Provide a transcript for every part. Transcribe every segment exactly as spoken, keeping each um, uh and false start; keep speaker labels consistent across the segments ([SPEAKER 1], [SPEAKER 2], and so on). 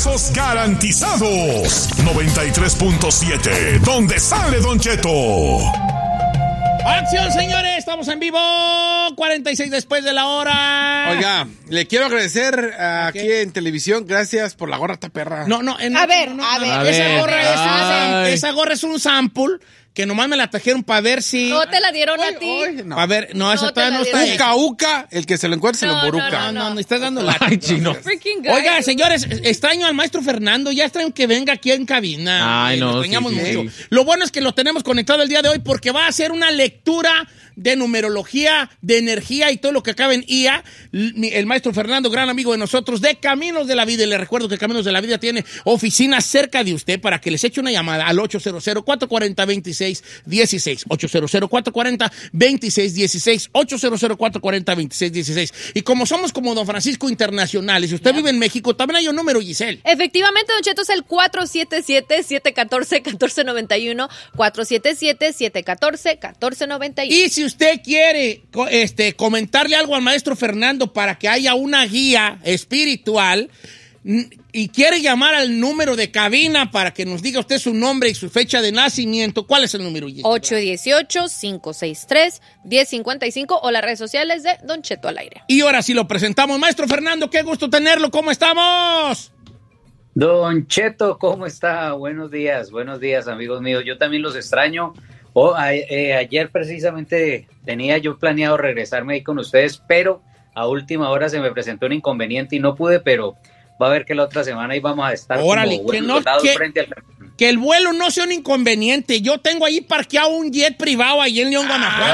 [SPEAKER 1] Putazos garantizados. noventa y tres punto siete, donde sale Don Cheto.
[SPEAKER 2] ¡Acción, señores! Estamos en vivo, cuarenta y seis después de la hora.
[SPEAKER 3] Oiga, le quiero agradecer uh, aquí okay. en televisión, gracias por la gorra esta perra.
[SPEAKER 2] No, no, en,
[SPEAKER 4] a,
[SPEAKER 2] no,
[SPEAKER 4] ver,
[SPEAKER 2] no,
[SPEAKER 4] a
[SPEAKER 2] no,
[SPEAKER 4] ver,
[SPEAKER 2] a
[SPEAKER 4] ver.
[SPEAKER 2] Esa gorra, es un, esa gorra es un sample que nomás me la trajeron para ver si...
[SPEAKER 4] No te la dieron
[SPEAKER 3] Oy,
[SPEAKER 4] a ti.
[SPEAKER 3] oy, no.
[SPEAKER 2] A ver, no, esa
[SPEAKER 4] No
[SPEAKER 2] todavía no está
[SPEAKER 3] Uca,
[SPEAKER 2] hecha.
[SPEAKER 3] uca, el que se lo encuentre
[SPEAKER 4] No,
[SPEAKER 3] se lo emboruca.
[SPEAKER 4] no,
[SPEAKER 2] No, no, no, estás dando la...
[SPEAKER 5] Ay, chino.
[SPEAKER 4] Freaking guy.
[SPEAKER 2] Oiga, señores, extraño al maestro Fernando. Ya extraño que venga aquí en cabina.
[SPEAKER 5] Ay,
[SPEAKER 2] Eh,
[SPEAKER 5] no,
[SPEAKER 2] lo extrañamos
[SPEAKER 5] sí, sí,
[SPEAKER 2] mucho.
[SPEAKER 5] sí.
[SPEAKER 2] Lo bueno es que lo tenemos conectado el día de hoy porque va a hacer una lectura de numerología, de energía y todo lo que acaba en I A. El maestro Fernando, gran amigo de nosotros, de Caminos de la Vida. Y le recuerdo que Caminos de la Vida tiene oficinas cerca de usted para que les eche una llamada al ocho cero cero, cuatro cuatro cero, dos seis uno seis. ocho cero cero, cuatro cuatro cero, dos seis uno seis. ocho cero cero, cuatro cuatro cero, dos seis uno seis. Y como somos como Don Francisco Internacionales, si usted vive en México, también hay un número, Giselle.
[SPEAKER 4] Efectivamente, Don Cheto, es el cuatro siete siete, siete uno cuatro, uno cuatro nueve uno. cuatro siete siete, siete uno cuatro, uno cuatro nueve uno.
[SPEAKER 2] Y si usted quiere este, comentarle algo al maestro Fernando para que haya una guía espiritual y quiere llamar al número de cabina para que nos diga usted su nombre y su fecha de nacimiento, ¿cuál es el número?
[SPEAKER 4] ocho uno ocho, cinco seis tres, uno cero cinco cinco o las redes sociales de Don Cheto al aire.
[SPEAKER 2] Y ahora sí lo presentamos. Maestro Fernando, qué gusto tenerlo. ¿Cómo estamos?
[SPEAKER 6] Don Cheto, ¿cómo está? Buenos días, buenos días, amigos míos. Yo también los extraño. Oh, a, eh, ayer precisamente tenía yo planeado regresarme ahí con ustedes, pero a última hora se me presentó un inconveniente y no pude, pero va a ver que la otra semana ahí vamos a estar.
[SPEAKER 2] Órale,
[SPEAKER 6] como
[SPEAKER 2] que, no,
[SPEAKER 6] soldados
[SPEAKER 2] que,
[SPEAKER 6] frente al...
[SPEAKER 2] que el vuelo no sea un inconveniente. Yo tengo ahí parqueado un jet privado ahí en León, Guanajuato.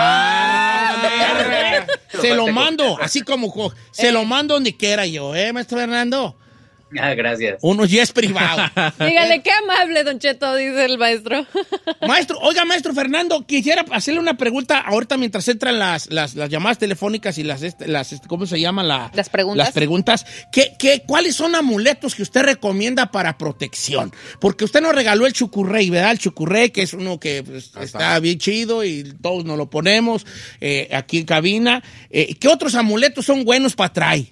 [SPEAKER 2] Ah, se lo mando, así como se lo mando donde quiera yo, ¿eh, maestro Fernando?
[SPEAKER 6] Ah, gracias.
[SPEAKER 2] Unos jets privados.
[SPEAKER 4] Dígale, qué amable, Don Cheto, dice el maestro.
[SPEAKER 2] Maestro, oiga, maestro Fernando, quisiera hacerle una pregunta ahorita mientras entran las, las, las llamadas telefónicas y las, las ¿cómo se llama? La,
[SPEAKER 4] las preguntas.
[SPEAKER 2] Las preguntas. ¿Qué, qué, ¿Cuáles son amuletos que usted recomienda para protección? Porque usted nos regaló el chucurrey, ¿verdad? El chucurrey, que es uno que pues, está bien chido y todos nos lo ponemos eh, aquí en cabina. Eh, ¿Qué otros amuletos son buenos para traer?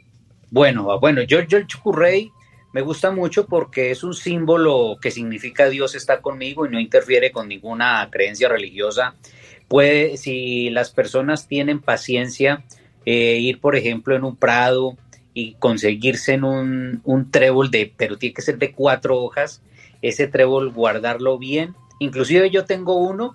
[SPEAKER 6] Bueno, bueno, yo, yo el chucurrey me gusta mucho porque es un símbolo que significa Dios está conmigo y no interfiere con ninguna creencia religiosa. Puede, si las personas tienen paciencia, eh, ir, por ejemplo, en un prado y conseguirse en un, un trébol, de, pero tiene que ser de cuatro hojas, ese trébol guardarlo bien. Inclusive yo tengo uno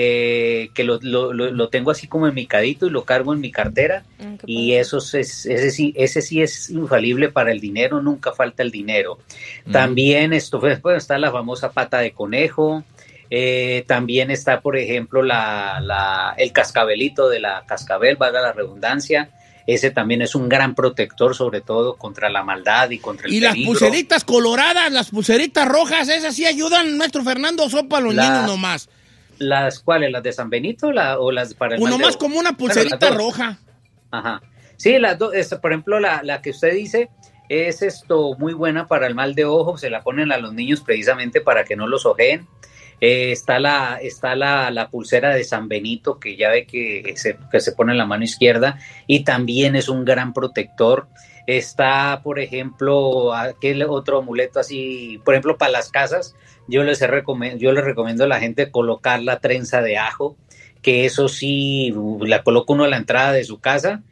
[SPEAKER 6] Eh, que lo, lo, lo tengo así como enmicadito y lo cargo en mi cartera mm, y eso es, ese, sí, ese sí es infalible para el dinero, nunca falta el dinero. Mm. También esto, bueno, está la famosa pata de conejo, eh, también está, por ejemplo, la, la, el cascabelito de la cascabel, valga la redundancia. Ese también es un gran protector, sobre todo contra la maldad y contra el
[SPEAKER 2] y
[SPEAKER 6] peligro.
[SPEAKER 2] Y las pulseritas coloradas, las pulseritas rojas, ¿esas sí ayudan, maestro Fernando, o son para los la... niños nomás?
[SPEAKER 6] ¿Las cuáles? ¿Las de San Benito la, o las para el
[SPEAKER 2] Uno más como una pulserita bueno, roja.
[SPEAKER 6] Ajá. Sí, las dos. Por ejemplo, la, la que usted dice es esto muy buena para el mal de ojo. Se la ponen a los niños precisamente para que no los ojeen. Eh, está la, está la, la pulsera de San Benito, que ya ve que se, que se pone en la mano izquierda y también es un gran protector. Está, por ejemplo, aquel otro amuleto así, por ejemplo, para las casas, yo les, recomend- yo les recomiendo a la gente colocar la trenza de ajo, que eso sí, la coloca uno a la entrada de su casa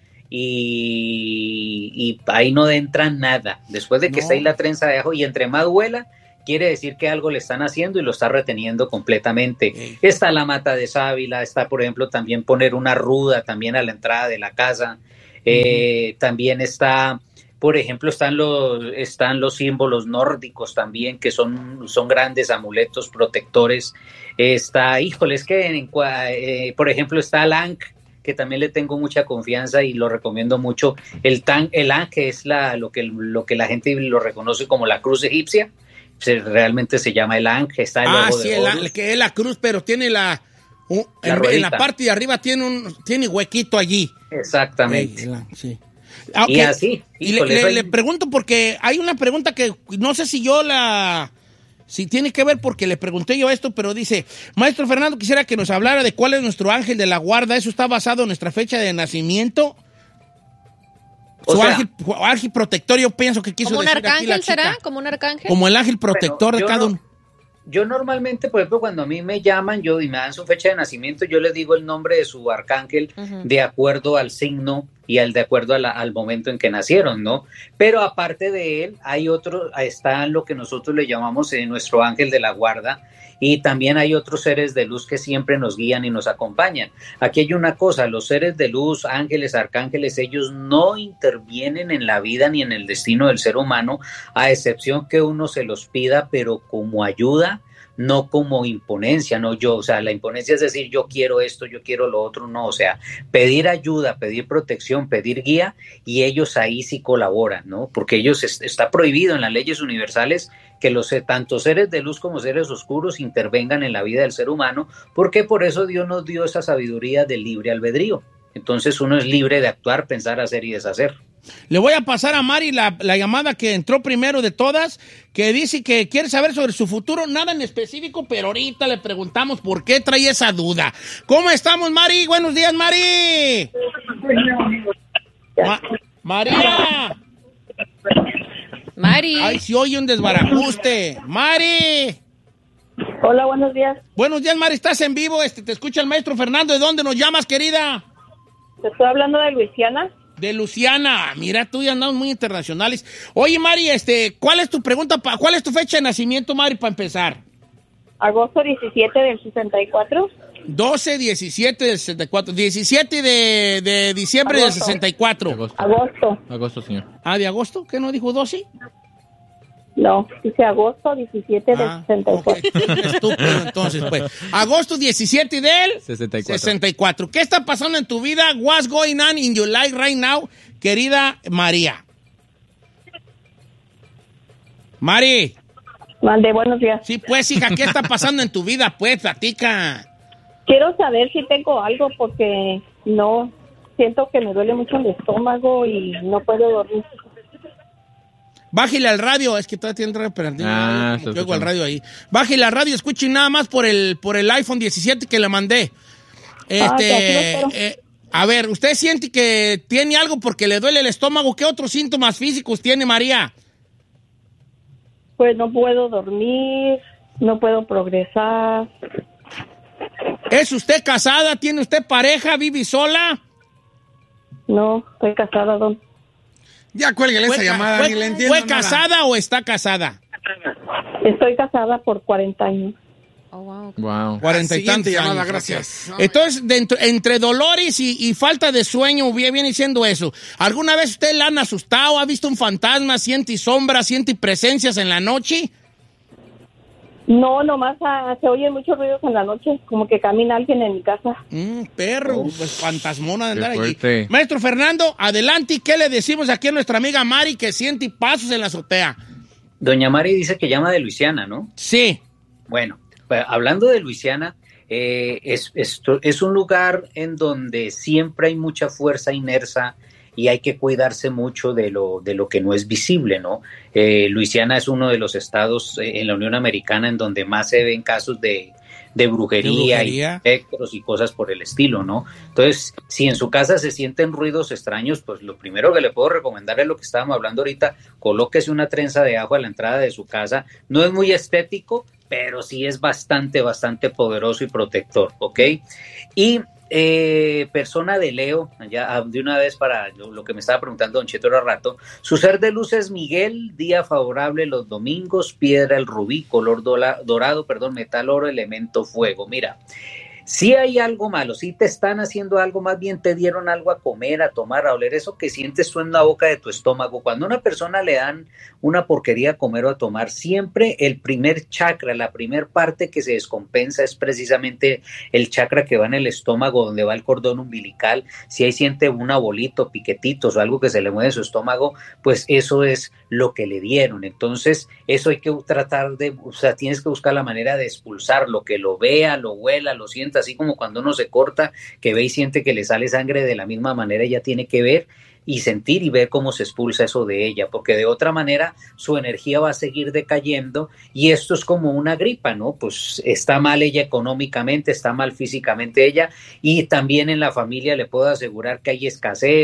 [SPEAKER 6] y, y ahí no entra nada. Después de que no. está ahí la trenza de ajo y entre más huela, quiere decir que algo le están haciendo y lo está reteniendo completamente. Sí. Está la mata de sábila, está, por ejemplo, también poner una ruda también a la entrada de la casa. Eh, uh-huh. También está, por ejemplo, están los, están los símbolos nórdicos también, que son, son grandes amuletos protectores. Está, híjole, es que, en, eh, por ejemplo, está el Ankh, que también le tengo mucha confianza y lo recomiendo mucho. El, tan, el Ankh es la, lo, que, lo que la gente lo reconoce como la cruz egipcia. Se, realmente se llama el Ankh. Está el
[SPEAKER 2] ah,
[SPEAKER 6] logo
[SPEAKER 2] sí,
[SPEAKER 6] de
[SPEAKER 2] el, que es la cruz, pero tiene la... Uh,
[SPEAKER 6] la
[SPEAKER 2] en, en la parte de arriba tiene un tiene huequito allí.
[SPEAKER 6] Exactamente.
[SPEAKER 2] Sí, sí. Ah, okay.
[SPEAKER 6] Y así.
[SPEAKER 2] Y le, le, le pregunto porque hay una pregunta que no sé si yo la... Si tiene que ver porque le pregunté yo esto, pero dice, maestro Fernando, quisiera que nos hablara de cuál es nuestro ángel de la guarda. ¿Eso está basado en nuestra fecha de nacimiento?
[SPEAKER 6] O
[SPEAKER 2] Su
[SPEAKER 6] sea,
[SPEAKER 2] ángel, ángel protector, yo pienso que quiso
[SPEAKER 4] ¿Como un
[SPEAKER 2] decir aquí la
[SPEAKER 4] arcángel
[SPEAKER 2] chica.
[SPEAKER 4] será? ¿Como un arcángel?
[SPEAKER 2] Como el ángel protector
[SPEAKER 6] Bueno,
[SPEAKER 2] de
[SPEAKER 6] yo
[SPEAKER 2] cada
[SPEAKER 6] no-
[SPEAKER 2] uno.
[SPEAKER 6] Yo normalmente, por ejemplo, cuando a mí me llaman yo y me dan su fecha de nacimiento, yo les digo el nombre de su arcángel
[SPEAKER 4] Ujú.
[SPEAKER 6] de acuerdo al signo y al de acuerdo a la- al momento en que nacieron, ¿no? Pero aparte de él, hay otro, está lo que nosotros le llamamos eh, nuestro ángel de la guarda, y también hay otros seres de luz que siempre nos guían y nos acompañan. Aquí hay una cosa, los seres de luz, ángeles, arcángeles, ellos no intervienen en la vida ni en el destino del ser humano, a excepción que uno se los pida, pero como ayuda, no como imponencia, no yo, o sea, la imponencia es decir, yo quiero esto, yo quiero lo otro, no, o sea, pedir ayuda, pedir protección, pedir guía, y ellos ahí sí colaboran, ¿no? Porque ellos, es, está prohibido en las leyes universales que los tanto seres de luz como seres oscuros intervengan en la vida del ser humano, porque por eso Dios nos dio esa sabiduría del libre albedrío. Entonces uno es libre de actuar, pensar, hacer y deshacer.
[SPEAKER 2] Le voy a pasar a Mari la, la llamada que entró primero de todas, que dice que quiere saber sobre su futuro, nada en específico, pero ahorita le preguntamos por qué trae esa duda. ¿Cómo estamos, Mari? Buenos días, Mari. Ma- María.
[SPEAKER 4] Mari.
[SPEAKER 2] Ay, si oye un desbarajuste. Mari.
[SPEAKER 5] Hola, buenos días.
[SPEAKER 2] Buenos días, Mari, estás en vivo, este, te escucha el maestro Fernando. ¿De dónde nos llamas, querida?
[SPEAKER 5] Te estoy hablando de Luisiana.
[SPEAKER 2] De Luciana. Mira, tú ya andamos muy internacionales. Oye, Mari, este, ¿cuál es tu pregunta? Pa, ¿Cuál es tu fecha de nacimiento, Mari, para empezar?
[SPEAKER 5] Agosto diecisiete del sesenta y cuatro.
[SPEAKER 2] doce, diecisiete del sesenta y cuatro. diecisiete de, de diciembre del
[SPEAKER 5] Agosto.
[SPEAKER 2] sesenta y cuatro.
[SPEAKER 7] Agosto.
[SPEAKER 5] Agosto.
[SPEAKER 7] Agosto, señor.
[SPEAKER 2] Ah, ¿de agosto? ¿Qué no dijo doce?
[SPEAKER 5] No, dice agosto diecisiete del
[SPEAKER 2] Ah,
[SPEAKER 5] sesenta y
[SPEAKER 2] ok.
[SPEAKER 5] cuatro.
[SPEAKER 2] Estúpido, entonces, pues. Agosto diecisiete del
[SPEAKER 7] sesenta y cuatro.
[SPEAKER 2] sesenta y cuatro. ¿Qué está pasando en tu vida? What's going on in your life right now, querida María? Mari.
[SPEAKER 5] Mande, buenos días.
[SPEAKER 2] Sí, pues, hija, ¿qué está pasando en tu vida? Pues, platica.
[SPEAKER 5] Quiero saber si tengo algo porque no siento que me duele mucho el estómago y no puedo dormir.
[SPEAKER 2] Bájale al radio, es que todavía tiene el radio prendido.
[SPEAKER 7] Ah,
[SPEAKER 2] como
[SPEAKER 7] está
[SPEAKER 2] que oigo al
[SPEAKER 7] escuchando.
[SPEAKER 2] radio ahí. Bájale al radio, escuchen nada más por el, por el iPhone diecisiete que le mandé.
[SPEAKER 5] que aquí lo
[SPEAKER 2] Este,
[SPEAKER 5] espero.
[SPEAKER 2] eh, a ver, ¿usted siente que tiene algo porque le duele el estómago? ¿Qué otros síntomas físicos tiene, María?
[SPEAKER 5] Pues no puedo dormir, no puedo progresar.
[SPEAKER 2] ¿Es usted casada? ¿Tiene usted pareja? ¿Vive sola?
[SPEAKER 5] No, estoy casada, don.
[SPEAKER 3] Ya cuélguele esa
[SPEAKER 2] ¿Fue,
[SPEAKER 3] llamada,
[SPEAKER 2] fue-
[SPEAKER 3] ni le entiendo
[SPEAKER 2] ¿fue
[SPEAKER 3] nada.
[SPEAKER 2] casada o está casada?
[SPEAKER 5] Estoy casada por cuarenta años.
[SPEAKER 4] Oh, wow.
[SPEAKER 7] Wow.
[SPEAKER 2] Cuarenta y
[SPEAKER 3] Siguiente
[SPEAKER 2] tantos
[SPEAKER 3] llamada,
[SPEAKER 2] años,
[SPEAKER 3] gracias.
[SPEAKER 2] ok. Entonces, dentro, entre dolores y, y falta de sueño, vi- viene siendo eso. ¿Alguna vez usted la han asustado? ¿Ha visto un fantasma? ¿Siente sombras? ¿Siente presencias en la noche?
[SPEAKER 5] No, nomás ah, se oyen muchos ruidos en la noche, como que camina alguien en mi casa.
[SPEAKER 2] Mm, perro, pues fantasmona de
[SPEAKER 7] Qué
[SPEAKER 2] andar allí.
[SPEAKER 7] fuerte.
[SPEAKER 2] Maestro Fernando, adelante. ¿Y qué le decimos aquí a nuestra amiga Mari que siente pasos en la azotea?
[SPEAKER 6] Doña Mari dice que llama de Luisiana, ¿no?
[SPEAKER 2] Sí.
[SPEAKER 6] Bueno, pues, hablando de Luisiana, eh, es, esto, es un lugar en donde siempre hay mucha fuerza inercia y hay que cuidarse mucho de lo, de lo que no es visible, ¿no? Eh, Luisiana es uno de los estados eh, en la Unión Americana en donde más se ven casos de, de brujería,
[SPEAKER 2] De brujería.
[SPEAKER 6] y espectros y cosas por el estilo, ¿no? Entonces, si en su casa se sienten ruidos extraños, pues lo primero que le puedo recomendar es lo que estábamos hablando ahorita, colóquese una trenza de ajo a la entrada de su casa. No es muy estético, pero sí es bastante, bastante poderoso y protector, ¿ok? Y eh, persona de Leo, ya de una vez para lo, lo que me estaba preguntando Don Cheto era rato, su ser de luz es Miguel, día favorable los domingos, piedra el rubí, color dola, dorado, perdón, metal oro, elemento fuego. Mira, si hay algo malo, si te están haciendo algo, más bien te dieron algo a comer, a tomar, a oler, eso que sientes tú en la boca de tu estómago. Cuando a una persona le dan una porquería a comer o a tomar, siempre el primer chakra, la primer parte que se descompensa es precisamente el chakra que va en el estómago, donde va el cordón umbilical. Si ahí siente una bolita, piquetitos o algo que se le mueve en su estómago, pues eso es lo que le dieron. Entonces, eso hay que tratar de, o sea, tienes que buscar la manera de expulsarlo, que lo vea, lo huela, lo sienta, así como cuando uno se corta, que ve y siente que le sale sangre, de la misma manera ella tiene que ver y sentir y ver cómo se expulsa eso de ella, porque de otra manera su energía va a seguir decayendo y esto es como una gripa, ¿no? Pues está mal ella económicamente, está mal físicamente ella y también en la familia le puedo asegurar que hay escasez,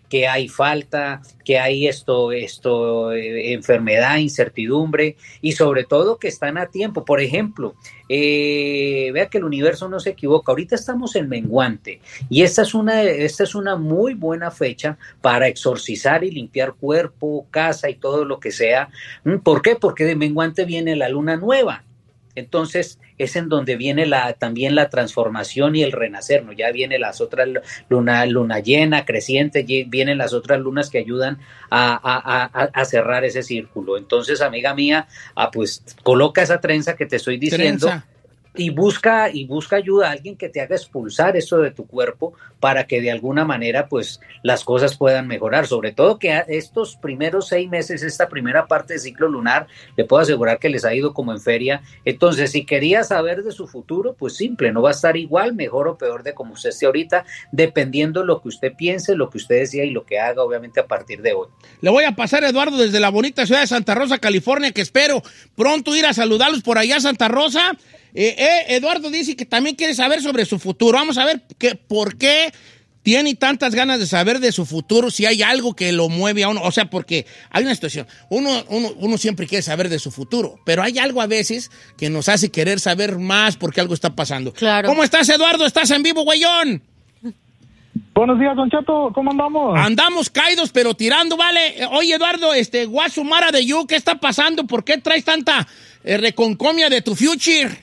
[SPEAKER 6] que hay falta, que hay esto, esto, eh, enfermedad, incertidumbre, y sobre todo que están a tiempo. Por ejemplo, eh, vea que el universo no se equivoca. Ahorita estamos en menguante y esta es una, esta es una muy buena fecha para exorcizar y limpiar cuerpo, casa y todo lo que sea. ¿Por qué? Porque de menguante viene la luna nueva. Entonces es en donde viene la, también la transformación y el renacer, ¿no? Ya vienen las otras luna, luna llena, creciente, vienen las otras lunas que ayudan a, a, a, a cerrar ese círculo. Entonces, amiga mía, ah, pues coloca esa trenza que te estoy diciendo. Trenza. Y busca, y busca ayuda a alguien que te haga expulsar esto de tu cuerpo para que de alguna manera pues las cosas puedan mejorar. Sobre todo que estos primeros seis meses, esta primera parte del ciclo lunar, le puedo asegurar que les ha ido como en feria. Entonces, si quería saber de su futuro, pues simple, no va a estar igual, mejor o peor de como usted esté ahorita, dependiendo lo que usted piense, lo que usted decida y lo que haga, obviamente, a partir de hoy.
[SPEAKER 2] Le voy a pasar a Eduardo desde la bonita ciudad de Santa Rosa, California, que espero pronto ir a saludarlos por allá a Santa Rosa. Eh, eh, Eduardo dice que también quiere saber sobre su futuro. Vamos a ver que, por qué tiene tantas ganas de saber de su futuro, si hay algo que lo mueve a uno. O sea, porque hay una situación. Uno, uno, uno siempre quiere saber de su futuro, pero hay algo a veces que nos hace querer saber más porque algo está pasando.
[SPEAKER 4] Claro.
[SPEAKER 2] ¿Cómo estás, Eduardo? ¿Estás en vivo, güeyón?
[SPEAKER 7] Buenos días, Don Cheto. ¿Cómo andamos?
[SPEAKER 2] Andamos caídos, pero tirando, ¿vale? Oye, Eduardo, este, Guasumara de You, ¿qué está pasando? ¿Por qué traes tanta eh, reconcomia de tu future?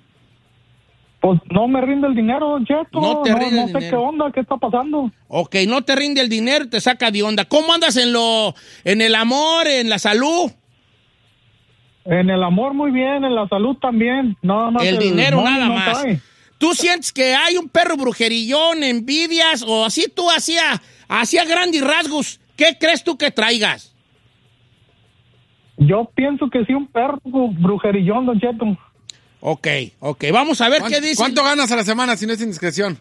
[SPEAKER 7] Pues no me rinde el dinero, Don Cheto.
[SPEAKER 2] No te
[SPEAKER 7] no,
[SPEAKER 2] rinde
[SPEAKER 7] no
[SPEAKER 2] el
[SPEAKER 7] sé
[SPEAKER 2] dinero.
[SPEAKER 7] qué onda, qué está pasando.
[SPEAKER 2] Ok, no te rinde el dinero, te saca de onda. ¿Cómo andas en lo, en el amor, en la salud?
[SPEAKER 7] En el amor muy bien, en la salud también. Nada más
[SPEAKER 2] el,
[SPEAKER 7] el
[SPEAKER 2] dinero
[SPEAKER 7] money
[SPEAKER 2] nada
[SPEAKER 7] no
[SPEAKER 2] más.
[SPEAKER 7] trae.
[SPEAKER 2] ¿Tú sientes que hay un perro brujerillón, envidias, o así tú hacía, hacía grandes rasgos? ¿Qué crees tú que traigas?
[SPEAKER 7] Yo pienso que sí, un perro brujerillón, Don Cheto.
[SPEAKER 2] Ok, ok. Vamos a ver qué dice.
[SPEAKER 3] ¿Cuánto ganas a la semana si no es indiscreción?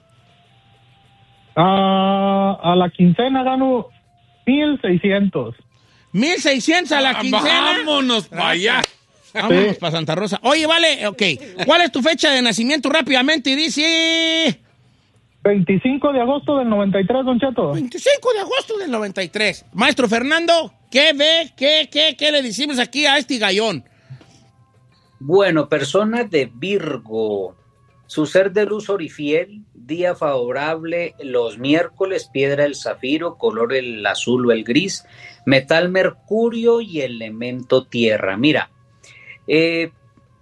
[SPEAKER 7] Uh, a la quincena gano mil seiscientos.
[SPEAKER 2] ¿mil seiscientos a la quincena?
[SPEAKER 3] Vámonos para allá.
[SPEAKER 2] Vámonos
[SPEAKER 7] Sí.
[SPEAKER 2] para Santa Rosa. Oye, vale, ok. ¿Cuál es tu fecha de nacimiento rápidamente? Y dice...
[SPEAKER 7] veinticinco de agosto del noventa y tres, Don Cheto.
[SPEAKER 2] veinticinco de agosto del noventa y tres. Maestro Fernando, ¿qué ve? ¿Qué, qué, qué le decimos aquí a este gallón?
[SPEAKER 6] Bueno, persona de Virgo, su ser de luz orifiel, día favorable los miércoles, piedra el zafiro, color el azul o el gris, metal mercurio y elemento tierra. Mira, eh,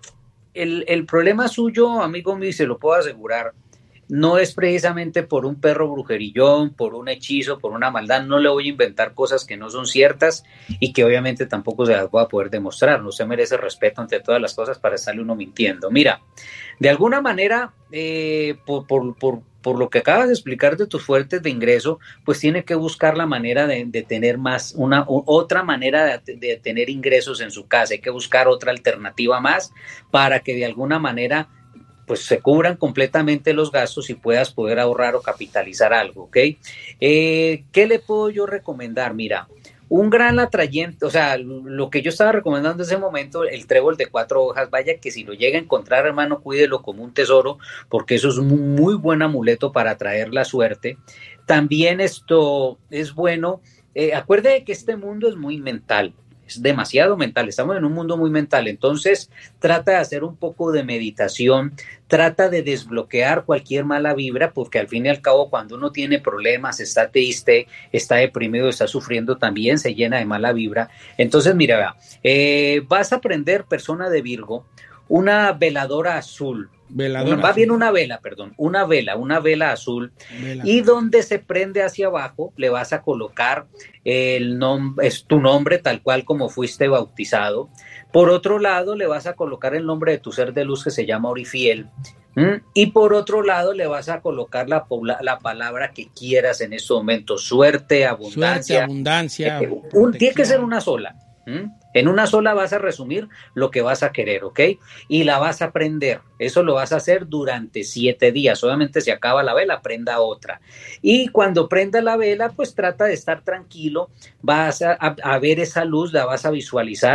[SPEAKER 6] el, el problema suyo, amigo mío, y se lo puedo asegurar, no es precisamente por un perro brujerillón, por un hechizo, por una maldad. No le voy a inventar cosas que no son ciertas y que obviamente tampoco se las voy a poder demostrar. No se merece respeto ante todas las cosas para estarle uno mintiendo. Mira, de alguna manera, eh, por, por, por, por lo que acabas de explicar de tus fuentes de ingreso, pues tiene que buscar la manera de, de tener más, una otra manera de, de tener ingresos en su casa. Hay que buscar otra alternativa más para que de alguna manera pues se cubran completamente los gastos y puedas poder ahorrar o capitalizar algo, ¿ok? Eh, ¿qué le puedo yo recomendar? Mira, un gran atrayente, o sea, lo que yo estaba recomendando en ese momento, el trébol de cuatro hojas, vaya que si lo llega a encontrar, hermano, cuídelo como un tesoro, porque eso es un muy buen amuleto para atraer la suerte. También esto es bueno, eh, acuerde que este mundo es muy mental. Es demasiado mental, estamos en un mundo muy mental, entonces trata de hacer un poco de meditación, trata de desbloquear cualquier mala vibra, porque al fin y al cabo cuando uno tiene problemas, está triste, está deprimido, está sufriendo, también se llena de mala vibra. Entonces mira, eh, vas a aprender, persona de Virgo, una veladora azul.
[SPEAKER 2] Veladora
[SPEAKER 6] Una, va
[SPEAKER 2] azul.
[SPEAKER 6] bien una vela, perdón, una vela, una vela azul,
[SPEAKER 2] Vela.
[SPEAKER 6] y donde se prende hacia abajo le vas a colocar el nombre, es tu nombre tal cual como fuiste bautizado. Por otro lado le vas a colocar el nombre de tu ser de luz que se llama Orifiel, ¿m? Y por otro lado le vas a colocar la, la palabra que quieras en este momento, suerte, abundancia.
[SPEAKER 2] Suerte, abundancia.
[SPEAKER 6] Eh, un, tiene que ser una sola. ¿m? En una sola vas a resumir lo que vas a querer, ¿ok? Y la vas a prender. Eso lo vas a hacer durante siete días. Solamente se acaba la vela, prenda otra. Y cuando prenda la vela, pues trata de estar tranquilo. Vas a, a, a ver esa luz, la vas a visualizar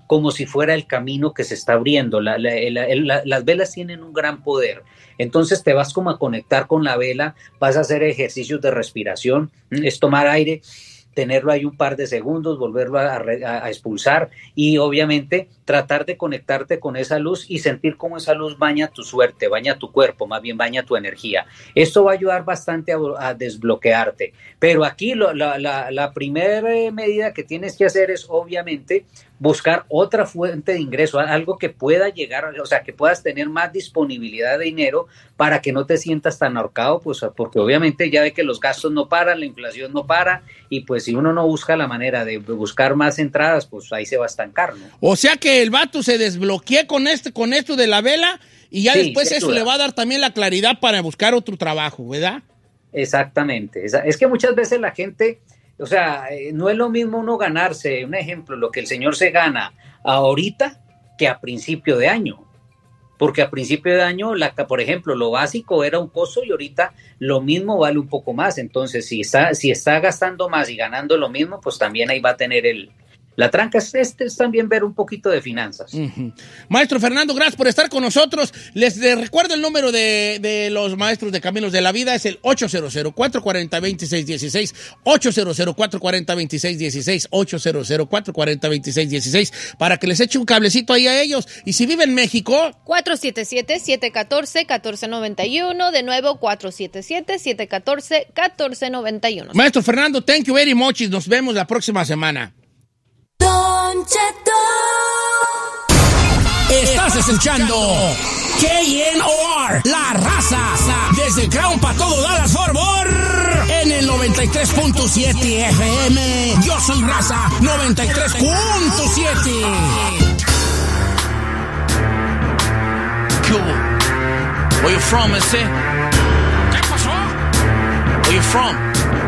[SPEAKER 6] como si fuera el camino que se está abriendo. La, la, la, la, las velas tienen un gran poder. Entonces te vas como a conectar con la vela, vas a hacer ejercicios de respiración, es tomar aire, tenerlo ahí un par de segundos, volverlo a, a, a expulsar y obviamente tratar de conectarte con esa luz y sentir cómo esa luz baña tu suerte, baña tu cuerpo, más bien baña tu energía. Esto va a ayudar bastante a, a desbloquearte. Pero aquí lo, la, la, la primera medida que tienes que hacer es obviamente buscar otra fuente de ingreso, algo que pueda llegar, o sea, que puedas tener más disponibilidad de dinero para que no te sientas tan ahorcado, pues porque obviamente ya ve que los gastos no paran, la inflación no para y pues si uno no busca la manera de buscar más entradas, pues ahí se va a estancar, ¿no?
[SPEAKER 2] O sea que el vato se desbloquea con este, con esto de la vela y ya sí, después eso le va a dar también la claridad para buscar otro trabajo, ¿verdad?
[SPEAKER 6] Exactamente, es que muchas veces la gente... O sea, no es lo mismo uno ganarse, un ejemplo, lo que el señor se gana ahorita que a principio de año. Porque a principio de año, la, por ejemplo, lo básico era un costo y ahorita lo mismo vale un poco más. Entonces, si está, si está gastando más y ganando lo mismo, pues también ahí va a tener el... La tranca es, este, es también ver un poquito de finanzas.
[SPEAKER 2] Uh-huh. Maestro Fernando, gracias por estar con nosotros. Les, les recuerdo el número de, de los maestros de Caminos de la Vida. Es el ocho cero cero, cuatro cuatro cero, dos seis uno seis. ocho cero cero, cuatro cuatro cero, dos seis uno seis. ocho cero cero, cuatro cuatro cero, dos seis uno seis. Para que les eche un cablecito ahí a ellos. Y si vive en México...
[SPEAKER 4] cuatro siete siete, siete uno cuatro, uno cuatro nueve uno. De nuevo, cuatro siete siete, siete uno cuatro, uno cuatro nueve uno.
[SPEAKER 2] Maestro Fernando, thank you very much. Y nos vemos la próxima semana.
[SPEAKER 8] Don Cheto.
[SPEAKER 2] Estás escuchando K N O R, La Raza, desde Crown para todo Dallas Fort Worth, en el noventa y tres punto siete F M. Yo soy Raza, noventa y tres punto siete. Cool. Where you from, ese? ¿Qué pasó? Where you from?